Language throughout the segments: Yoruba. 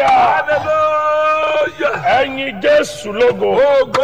Hallelujah. Ẹyin Jésù lógo. Ogo.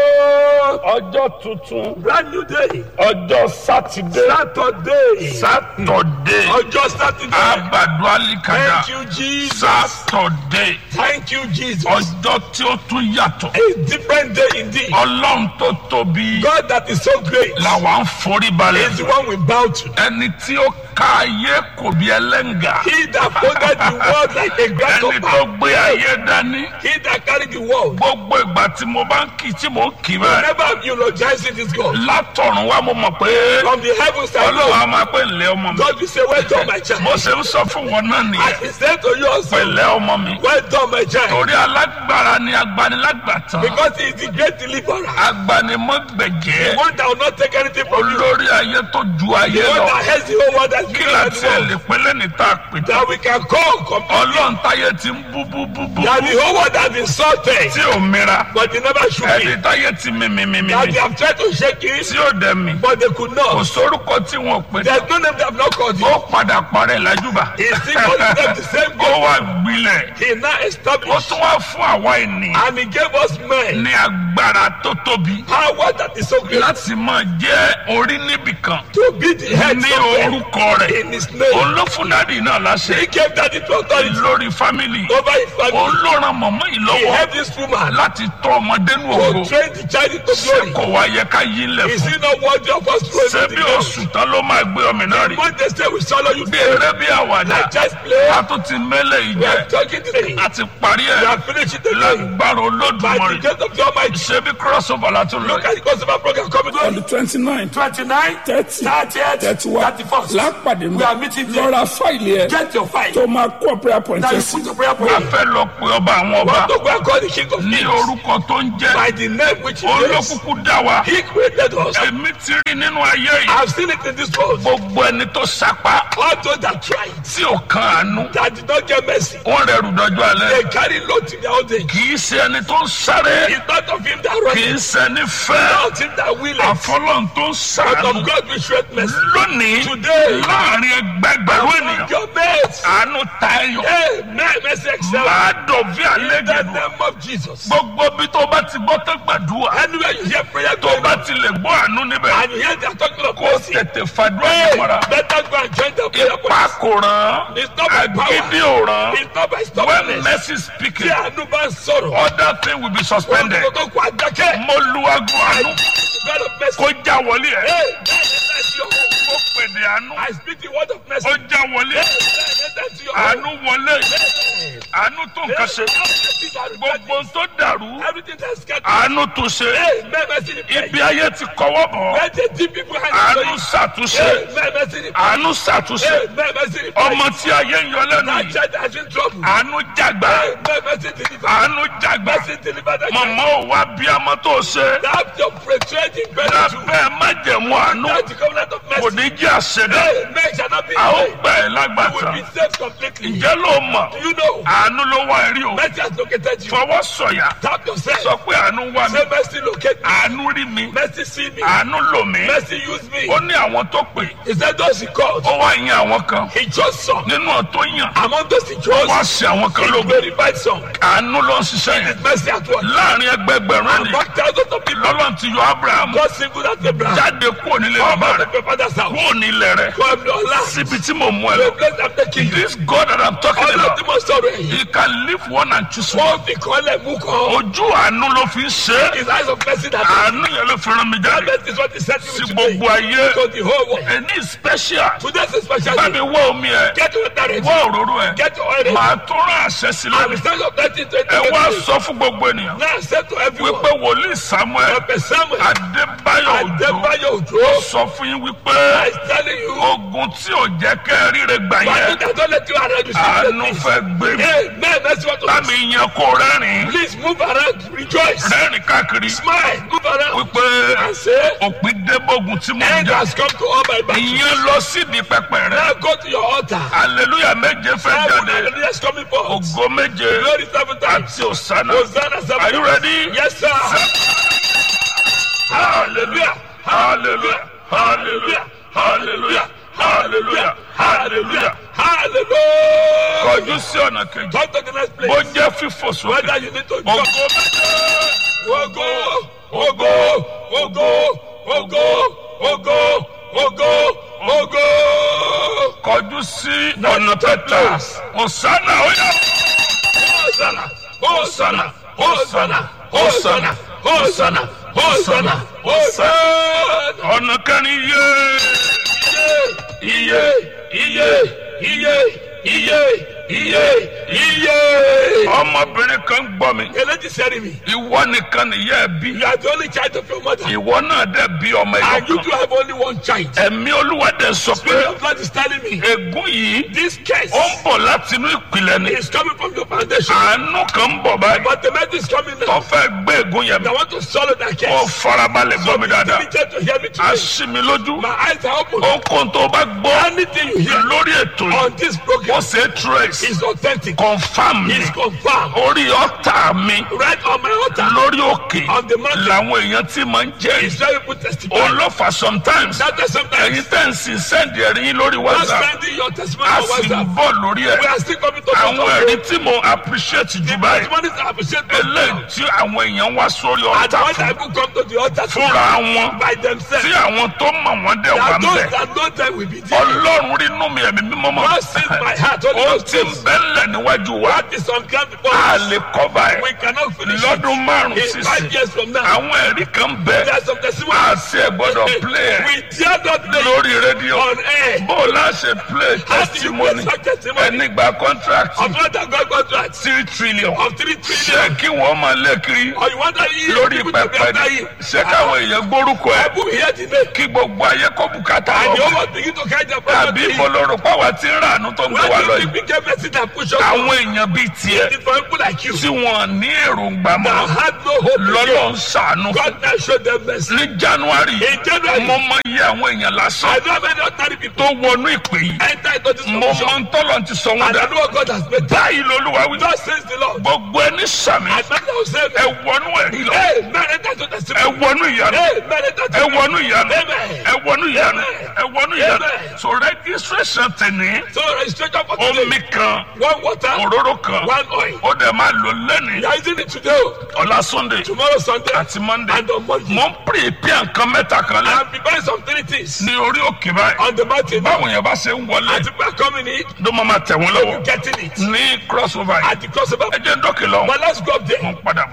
Ọjọ́ tuntun. Brand new day. Ọjọ́ Sátidé. Saturday. Sátọ̀dé. Ọjọ́ Saturday. Àgbàdo àlìkàdá. Thank you, Jesus. Sátọ̀dé. Thank you, Jesus. Ọjọ́ tí ó tún yàtọ̀. A different day indeed. Ọlọ́run tó tóbi. God that is so great Làwa ń forí balẹ̀. is the one we bow to. Ẹni tí ó ká ayé kò bí ẹlẹ́ngà. He that folded the world like a Ẹni tó grasshopper. gbé ayé dání. He that carried the world. Gbogbo ìgbà tí mo bá ń kí tí mo ń kí bẹ́ẹ̀. Whenever I'm eulogizing this God, Látọ̀run wá mo mọ̀ pé from the heavens I Ọlọ́run know, á máa pè ńlẹ́ ọmọ mi. God will say, well done, my child. Mo ṣe ń sọ fún wọn náà I nìyẹn. will say to you also, Pẹ̀lẹ́ ọmọ mi. well done, my child. Torí alágbára ni agbanilágbàtàn. Because he is the great deliverer. Agbanimọ̀gbẹ̀jẹ́. One that will not take anything from you. Olórí ayé tó ju ayé The one lọ. that has the whole world as Kí bigger la than tiẹ̀ the lè world. pẹ́lẹ́ ní tá a pè tán? That we can call completely. Ọlọ́run táyé ti ń bú bú bú bú. That the whole world has been salted, Tí ò mira. but they never shook Ẹni it. táyé ti mímímímí. That they have tried to shake it, Tí ò dẹ̀ mí. but they could Kò not. sórúkọ tí wọn ò pè tán. There's no name that have not called you. Ó padà parẹ́ lájúbà. He still calls them the same Ó God. wá gbilẹ̀. He now Ó established tún wá fún àwa ènìyàn and he gave us men ní agbára tó tóbi power that is so great láti máa jẹ́ orí níbìkan to be the head ní somewhere orúkọ rẹ̀. in his name. Òun ló fún dádì náà He láṣẹ gave that to authority lórí fámìlì. over his Òun family. ló ran mọ̀mọ́ yìí He lọ́wọ́ helped this woman láti tọ́ ọmọdé nù to ògo. train the child into Ṣé glory. kò wá yẹ ká yí lẹ̀ Is fún? he not worthy of us Ṣé throwing bí the ground? oṣù tán ló máa gbé ọmọ náà rí? When they say we swallow you, Bí eré bí àwàdà, like just play, a tún ti mẹ́lẹ̀ yìí we are jẹ́. talking today. A ti parí We ẹ̀ are finishing today. lágbára By the Olódùmarè. grace of the Almighty. Ṣé bí crossover la tún lọ Look yìí? at the crossover program coming On the on 29th, 29, 30, 30th, 31, 31st. lápàdé We are meeting there. lọ́ra fáìlì ẹ̀ Get your fight. tó máa kó prayer point Now you ẹ̀ sí. put your prayer A point. fẹ́ lọ pe ọba àwọn ọba Want to go and call the King of ní Kings orúkọ tó ń jẹ́ by the name which he is. olókùkù dá wa. He created us. Èmi ti rí nínú ayé yìí. I've seen it in this world. Gbogbo ẹni tó sapá All those that tried, tí ò kan àánú. that did not get mercy, Wọ́n rẹrù dọ́jọ́ alẹ́. they carry load to their own day. Kì í ṣe ẹni tó ń sáré. It's not of him that Kì runs, í ṣe ẹni fẹ́. not him that will it, Àfọlọ́n tó ń but sàánú. of God we shred mercy. Lónìí Today, láàrin ẹgbẹgbẹ̀rún ènìyàn. your mates, Àánú tayọ. amen, mercy excel. Máa dọ̀bí In the àlejò. name of Jesus. Gbogbo bí tó bá ti gbọ́ tó gbàdúrà. Anywhere you hear prayer Tó going bá on, ti lè gbọ́ àánú níbẹ̀. and you hear they are talking of Kó mercy, tètè fàdúrà hey, yẹn mọ́ra. better go and join the prayer Ipa point. kò ràn. It's not by Agídí power. ò ràn. It's not by When stubbornness. mercy speaking, Tí àánú bá ń sọ̀rọ̀, other thing will be suspended. ohun tó kọ àdákẹ́. Mo lu aago àánú God of mercy. kó já wọlé ẹ̀. Hey, that is your home. Mo pèdè àánú I speak the word of mercy. ó já wọlé ẹ̀. That is your Àánú home. wọlé. Àánú tó nǹkan ṣe. Gbogbo tó dàrú. Everything that's scattered. Àánú tó ṣe. Hey, mercy in Ibi ayé ti kọ́wọ́ bọ̀. Where the deep people hand Àánú it to you. ṣàtúnṣe. Hey, mercy in Àánú ṣàtúnṣe. Hey, mercy in Ọmọ tí ayé ń yọ lẹ́nu That yìí. child that's in trouble. Àánú jàgbá. Hey, mercy deliver. Àánú jàgbá. Mercy deliver that child. Mọ̀mọ́ ò wá bí ọmọ tó ṣe. That your betrayed in better too. Lábẹ́ májẹ̀mú àánú That's the covenant of kò mercy. ní jẹ́ àṣẹdá. Hey, men shall not be A ó afraid. gbà ẹ́ You will lágbàtà. be saved completely. Ǹjẹ́ ló mọ̀? Do you know? Àánú ló wá ẹ rí o. Mercy has located you. Fọwọ́ sọ̀yà. Tap yourself. Sọ pé àánú wá mi. Say mercy locate me. Àánú rí mi. Mercy see me. Àánú lò mí. Mercy use me. Ó ní àwọn tó pè. He said those he called. Ó wá yan àwọn kan. He chose some. Nínú ọ̀tọ́ yàn. Among those he chose, Wá ṣe àwọn kan he lógo. verified some. Àánú ló ń ṣiṣẹ́ yẹn. Mercy at work. Láàrin ẹgbẹgbẹ̀rún Among ènìyàn. thousands of people, Lọ́lọ́run ti yọ Ábúráhámù. God singled out Abraham. Jáde kúrò nílé Come bàbá out rẹ̀. of your father's house. Kúrò nílé rẹ̀. Come to Allah. Síbi tí mo mú ẹ The lọ. place I'm taking you. This God that I'm talking Ọlọ́run about. tí mo sọ̀rọ̀ yìí. He can leave one and choose one. Wọ́n fi kọ́lẹ̀ mú kan. Ojú àánú ló fi ń ṣe é. His eyes of mercy that Àánú yẹn ló fi rán mi jáde. that is what he said to Sí me today. gbogbo ayé. To the whole world. Èní special. Today's a special Bá day. mi wá omi ẹ̀. Get your water ready. Wá òróró ẹ̀. Get your oil ready. Màá tún rán àṣẹ sí I lónìí. will stand up 1920. Ẹ wá sọ fún gbogbo ènìyàn. Now say to everyone. Wípé wòlíì Samuel Prophet Samuel. Adébáyọ̀ Òjó Adébáyọ̀ Òjó. sọ fún yín wípé I is telling you. ogun tí ò jẹ́ kẹ́ ẹ ríre gbà Why yẹn. you that don't let you around you see Àánú the fẹ́ gbé mi. Hey, man, that's what Bá mi yan kó rẹ́rìn-ín. Please move around, rejoice, Rẹ́rìn káàkiri. smile, move around, Wípé and say, òpin débógun tí mo ń end jà. has come to all my battles. Ìyẹn lọ sídìí pẹpẹ rẹ. Now go to your altar. Hallelujah méje fẹ́ Heaven, jáde. hallelujah is coming forth. Ògo méje Glory 7 times. àti òsánà. Hosanna 7 Are you times. ready? Yes, sir. Hallelujah. Hallelujah. Hallelujah. Hallelujah. Hallelujah. Hallelujah. Hallelujah. kọjú sí ọ̀nà kejì. Turn to the next place. bó jẹ́ fífò sókè. Whether you need to ògo jump. Ogo, ogo, ogo, ogo, ogo, ogo, ogo. kọjú sí ọ̀nà kẹta. Hosanna ó yá. Hosanna, Hosanna, Hosanna, Hosanna, Hosanna, Hosanna, Hosanna. ọ̀nà kẹrin yé. Iye, iye, iye, iye, iye, iye. ọmọbìnrin kan gbọ́ mi. Eléjì sẹ́ni mi. ìwọ nìkan nìyá ẹ bí. You are the only child of your mother. ìwọ náà dẹ̀ bí ọmọ And you ẹ̀yọ two kan. have only one child. ẹ̀mí olúwa dẹ̀ sọ Spirit pé of God is telling me ègún yìí this case ó ń bọ̀ láti inú ìpìlẹ̀ ni. is coming from your foundation. àánú kan ń bọ̀ báyìí. But the message is coming tó now. fẹ́ gbé ègún yẹn mi. I want to swallow that ó case. farabalẹ̀ gbọ́ mi Be dáadáa. diligent to hear me a today. ṣí mi lójú. My eyes are open. ohunkóhun tó bá gbọ́ Anything you hear lórí ètò yìí on this ó program ṣe é trace is authentic. confam mi Is confirmed. orí ọ̀tá mi Right on my altar. lórí òkè On the mountain. làwọn èèyàn tí máa ń jẹ́ Is very good testimony. olófà sometimes That is ẹ̀yin sometimes tẹ́ ń sin sẹ́ndì ẹ̀rí yín lórí not WhatsApp sending your testimony a on sì ń WhatsApp. bọ̀ lórí We ẹ̀ are still coming to àwọn ẹ̀rí tí mo appreciate jù báyìí testimonies I appreciate eléyìí tí àwọn èèyàn wá sórí And ọ̀tá when fún people come to the altar fúnra wọn by themselves, tí àwọn tó mọ̀ wọ́n dẹ̀ wà that ń those bẹ̀ that know them will be there. ọlọ́run rínú mi ẹ̀mí mímọ́ mọ́ God sees my heart. Holy ó Ghost ti ń knows. bẹ́lẹ̀ níwájú wa That is on ground before a us. lè kọ́ba ẹ̀ We cannot finish lọ́dún it. márùn-ún In sísìn 5 years from now, àwọn ẹ̀rí kan bẹ̀ there are some testimonies. àti ẹ̀ gbọ́dọ̀ play ẹ̀ We dare not play lórí rédíò on air. bó o láṣẹ play How do you testimony play such testimony? ẹni gba contract Of what that God contract 3 trillion of 3 ṣé trillion. kí wọ́n máa lé kiri Or you want that you lórí people to be pẹpẹ after ni you. ṣé káwọn èèyàn gbórúkọ ẹ̀ People hear the name. kí gbogbo ayé kó bùkátà And the lọ whole begin to carry their problem tàbí to him. ìbọlọ́rọ̀ pàwọ́ tí ń ràánú tó ń gbé wa lọ When yìí you became a sin and push us àwọn out, èèyàn bíi tiẹ̀ different people like you tí wọ́n ní èròǹgbà mọ́ that had no hope in lọ́lọ́ you, ń ṣàánú fún. God now showed them mercy. ní January In January, mo mọ iye àwọn èèyàn lásán I know many ordinary people tó wọnú ìpè yìí enter into this mo mọ commission. ń tọ́lọ̀ ti sọ wọn And dà I know what God has made. báyìí lolúwa wí Thus says the Lord. gbogbo ẹni sàmì And many will say, ẹ wọnú ẹ̀rí lọ hey, man, enter into ẹ testimony. wọnú ìyanu Hey, man, enter ẹ into wọnú ìyanu Amen. ẹ wọnú ìyanu Amen. ẹ wọnú ìyanu Amen. so registration tẹ̀lé So registration for today. omi kan One water, òróró kan one oil. ó dẹ̀ máa lò lẹ́nìí You are using it today, ọ̀la Sunday tomorrow Sunday, àti Monday and on Monday. mo ń prepare nǹkan mẹ́ta kan lẹ́ I'm preparing some 3 things ní orí òkè báyìí on the mountain. báwọn yẹn bá ṣe ń wọlé As people are coming in, ló máa tẹ̀ wọ́n lọ́wọ́ getting it. ní crossover yìí At the crossover. ẹ jẹ́ ń dọ́kì lọ But let's go up there. mo ń padà bọ̀.